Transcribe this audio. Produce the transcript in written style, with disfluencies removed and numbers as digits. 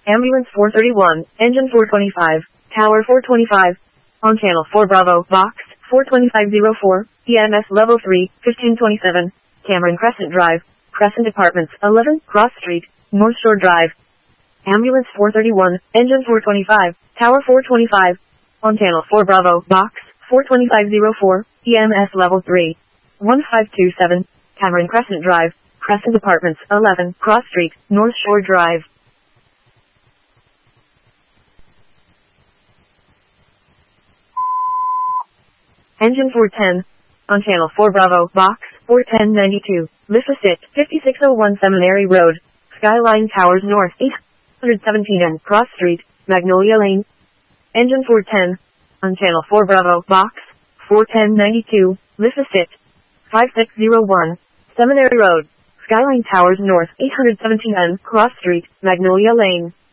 Ambulance 431, Engine 425, Tower 425. On Channel 4 Bravo, Box 42504, EMS Level 3, 1527, Cameron Crescent Drive, Crescent Apartments, 11, Cross Street, North Shore Drive. Ambulance 431, Engine 425, Tower 425. On Channel 4 Bravo, Box 42504, EMS Level 3, 1527, Cameron Crescent Drive, Crescent Apartments, 11, Cross Street, North Shore Drive. Engine 410. On Channel 4 Bravo, Box 41092, Lissasit, 5601 Seminary Road, Skyline Towers North, 817 N, Cross Street, Magnolia Lane. Engine 410. On Channel 4 Bravo, Box 41092, Lissasit, 5601, Seminary Road, Skyline Towers North, 817 N, Cross Street, Magnolia Lane.